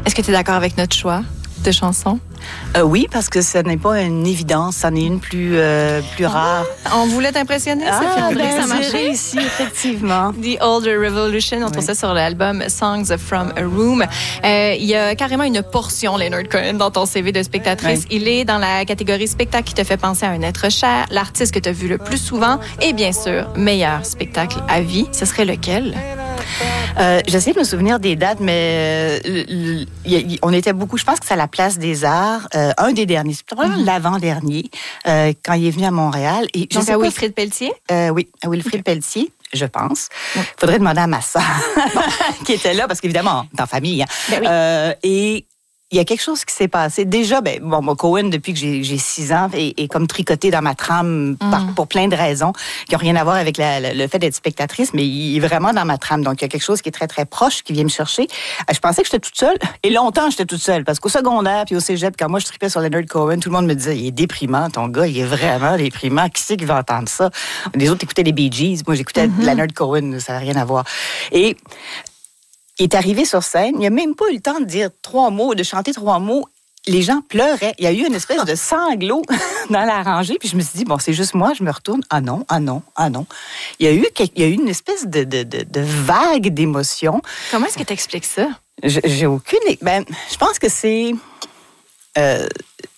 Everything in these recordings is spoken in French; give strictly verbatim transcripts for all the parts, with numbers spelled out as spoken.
Est-ce que tu es d'accord avec notre choix de chanson? Euh, oui, parce que ce n'est pas une évidence, c'en est une plus, euh, plus rare. On voulait t'impressionner, Ah, Sophie, on voulait ben, que ça marche. j'ai réussi, effectivement. The Older Revolution, on trouve Oui. ça sur l'album Songs from a Room. Euh, il y a carrément une portion Leonard Cohen dans ton C V de spectatrice. Oui. Il est dans la catégorie spectacle qui te fait penser à un être cher, l'artiste que tu as vu le plus souvent et bien sûr, meilleur spectacle à vie. Ce serait lequel? Euh, J'essaie de me souvenir des dates, mais euh, le, le, y, on était beaucoup. Je pense que c'est à la Place des Arts, euh, un des derniers, c'est probablement mm-hmm. l'avant-dernier, euh, quand il est venu à Montréal. Et je Donc sais à pas, Wilfrid Pelletier? Euh, oui, à Wilfrid okay. Pelletier. Je pense. Il oui. faudrait demander à ma sœur qui était là, parce qu'évidemment, dans la famille. Hein. Ben oui. euh, et il y a quelque chose qui s'est passé. Déjà, ben, bon, moi, Cohen, depuis que j'ai, j'ai six ans, est, est comme tricoté dans ma trame mm. par, pour plein de raisons qui n'ont rien à voir avec la, la, le fait d'être spectatrice, mais il est vraiment dans ma trame. Donc, il y a quelque chose qui est très, très proche, qui vient me chercher. Je pensais que j'étais toute seule. Et longtemps, j'étais toute seule. Parce qu'au secondaire, puis au cégep, quand moi, je tripais sur Leonard Cohen, tout le monde me disait, il est déprimant, ton gars, il est vraiment déprimant. Qui c'est qui va entendre ça? Les autres écoutaient les Bee Gees. Moi, j'écoutais mm-hmm. Leonard Cohen. Ça n'a rien à voir. Et il est arrivé sur scène, il n'a même pas eu le temps de dire trois mots, de chanter trois mots. Les gens pleuraient. Il y a eu une espèce de sanglot dans la rangée. Puis je me suis dit, bon, c'est juste moi, je me retourne. Ah non, ah non, ah non. Il y a eu, il y a eu une espèce de, de, de, de vague d'émotions. Comment est-ce que tu expliques ça? Je, j'ai aucune... Ben, je pense que c'est... Euh,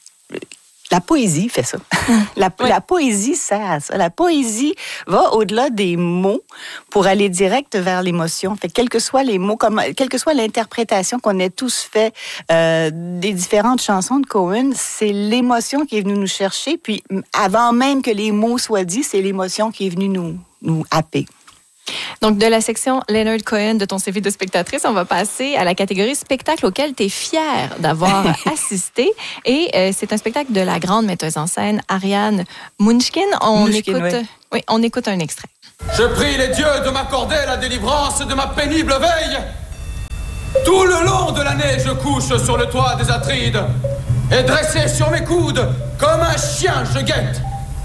La poésie fait ça. La, oui. la poésie sert à ça. La poésie va au-delà des mots pour aller direct vers l'émotion. Fait que quels que soient les mots, comme, quelle que soit l'interprétation qu'on ait tous fait euh, des différentes chansons de Cohen, c'est l'émotion qui est venue nous chercher. Puis avant même que les mots soient dits, c'est l'émotion qui est venue nous, nous happer. Donc, de la section Leonard Cohen de ton C V de spectatrice, on va passer à la catégorie spectacle auquel tu es fière d'avoir assisté. Et euh, c'est un spectacle de la grande metteuse en scène, Ariane Munchkin. On, Munchkin, écoute, oui. Oui, on écoute un extrait. Je prie les dieux de m'accorder la délivrance de ma pénible veille. Tout le long de l'année, je couche sur le toit des Atrides. Et dressé sur mes coudes, comme un chien, je guette.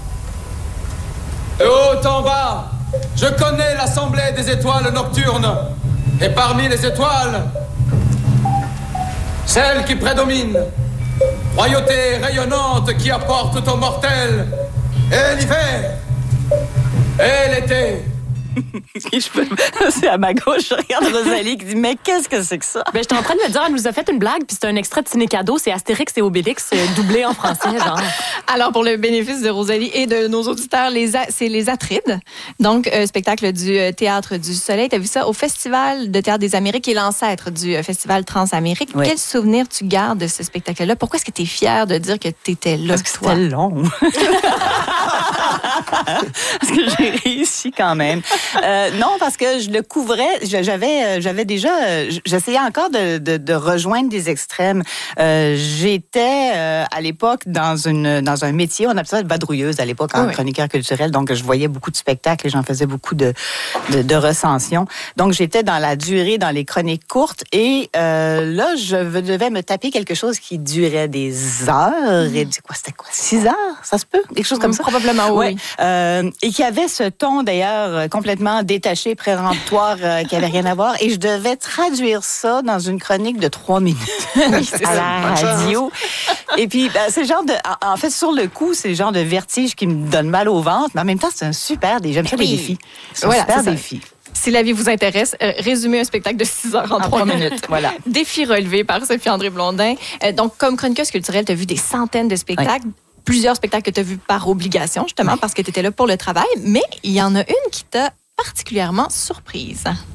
Et haut en bas, je connais l'assemblée des étoiles nocturnes. Et parmi les étoiles, celle qui prédomine, royauté rayonnante qui apporte aux mortels et l'hiver et l'été. Je peux... C'est à ma gauche, je regarde Rosalie qui dit « Mais qu'est-ce que c'est que ça? » Ben, j'étais en train de me dire, elle nous a fait une blague, puis c'est un extrait de Ciné Cadeau, c'est Astérix et Obélix doublé en français, genre. Alors, pour le bénéfice de Rosalie et de nos auditeurs, les a... c'est les Atrides, donc euh, spectacle du euh, Théâtre du Soleil. Tu as vu ça au Festival de Théâtre des Amériques, qui est l'ancêtre du euh, Festival Transamérique. Oui. Quel souvenir tu gardes de ce spectacle-là? Pourquoi est-ce que tu es fière de dire que tu étais là, Parce que toi? c'était long. Parce que j'ai réussi quand même. Euh, non, parce que je le couvrais. J'avais, j'avais déjà... J'essayais encore de, de, de rejoindre des extrêmes. Euh, j'étais, euh, à l'époque, dans, une, dans un métier, on appelait ça vadrouilleuse à l'époque, en oui. chroniqueur culturel. Donc, je voyais beaucoup de spectacles et j'en faisais beaucoup de, de, de recensions. Donc, j'étais dans la durée, dans les chroniques courtes. Et euh, là, je devais me taper quelque chose qui durait des heures. Et du quoi, c'était quoi? Six heures? Ça se peut? Quelque chose comme ça? Probablement, oui. Ouais. Euh, et qui avait ce ton, d'ailleurs, complètement détaché, péremptoire, euh, qui avait rien à voir. Et je devais traduire ça dans une chronique de trois minutes oui, c'est à ça. la radio. Et puis, ben, c'est le genre de... En fait, sur le coup, c'est le genre de vertige qui me donne mal au ventre. Mais en même temps, c'est un super défi. J'aime ça, les défis. C'est un voilà, super c'est défi. Si la vie vous intéresse, euh, résumez un spectacle de six heures en trois minutes. Voilà. Défi relevé par Sophie-André Blondin. Euh, donc, comme chroniqueuse culturelle, tu as vu des centaines de spectacles. Oui. Plusieurs spectacles que tu as vus par obligation, justement, oui. parce que tu étais là pour le travail. Mais il y en a une qui t'a particulièrement surprise.